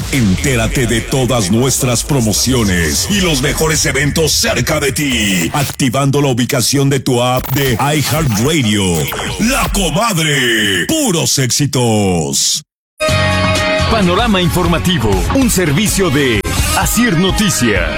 Entérate de todas nuestras promociones y los mejores eventos cerca de ti, activando la ubicación de tu app de iHeartRadio. La Comadre, puros éxitos. Panorama informativo, un servicio de Asir Noticias.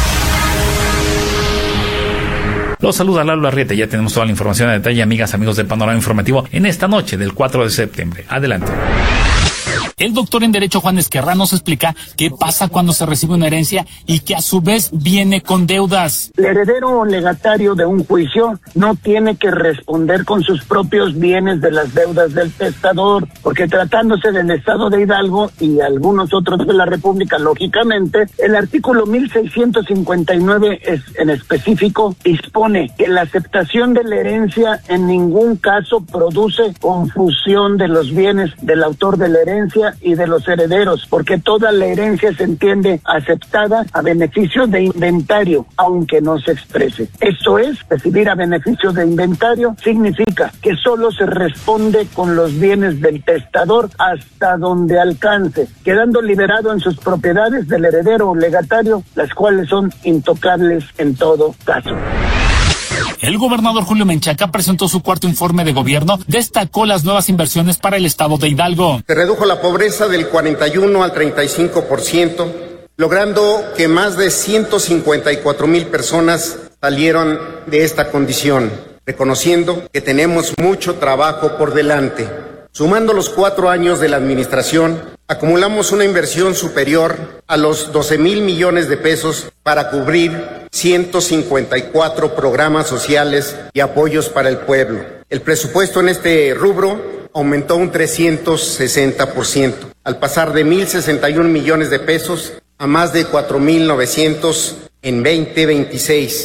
Los saluda Lalo Arrieta. Ya tenemos toda la información a detalle, amigas, amigos de Panorama Informativo, en esta noche del 4 de septiembre. Adelante. El doctor en Derecho Juan Esquerra nos explica qué pasa cuando se recibe una herencia y que a su vez viene con deudas. El heredero o legatario de un juicio no tiene que responder con sus propios bienes de las deudas del testador, porque tratándose del Estado de Hidalgo y algunos otros de la República, lógicamente, el artículo 1659 en específico dispone que la aceptación de la herencia en ningún caso produce confusión de los bienes del autor de la herencia y de los herederos, porque toda la herencia se entiende aceptada a beneficio de inventario, aunque no se exprese. Esto es, recibir a beneficio de inventario significa que solo se responde con los bienes del testador hasta donde alcance, quedando liberado en sus propiedades del heredero o legatario, las cuales son intocables en todo caso. El gobernador Julio Menchaca presentó su cuarto informe de gobierno, destacó las nuevas inversiones para el estado de Hidalgo. Se redujo la pobreza del 41 al 35%, logrando que más de 154,000 personas salieron de esta condición, reconociendo que tenemos mucho trabajo por delante. Sumando los 4 años de la administración, acumulamos una inversión superior a los 12,000 millones de pesos para cubrir 154 programas sociales y apoyos para el pueblo. El presupuesto en este rubro aumentó un 360%, al pasar de 1,061 millones de pesos a más de 4,900 en 2026.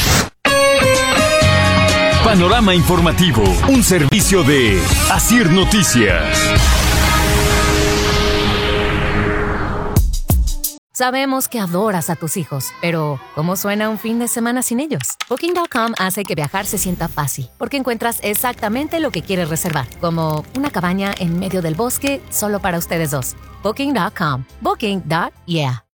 Panorama informativo, un servicio de Asir Noticias. Sabemos que adoras a tus hijos, pero ¿cómo suena un fin de semana sin ellos? Booking.com hace que viajar se sienta fácil, porque encuentras exactamente lo que quieres reservar, como una cabaña en medio del bosque solo para ustedes dos. Booking.com. Booking.yeah.